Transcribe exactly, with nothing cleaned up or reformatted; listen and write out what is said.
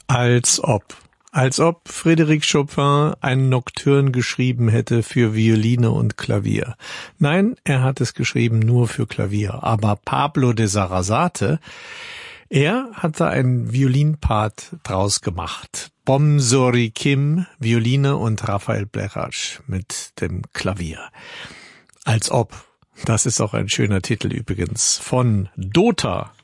Als ob. Als ob Frédéric Chopin einen Nocturne geschrieben hätte für Violine und Klavier. Nein, er hat es geschrieben nur für Klavier. Aber Pablo de Sarasate, er hat da einen Violinpart draus gemacht. Bom Sori Kim, Violine und Raphael Blechacz mit dem Klavier. Als ob. Das ist auch ein schöner Titel übrigens von Dota.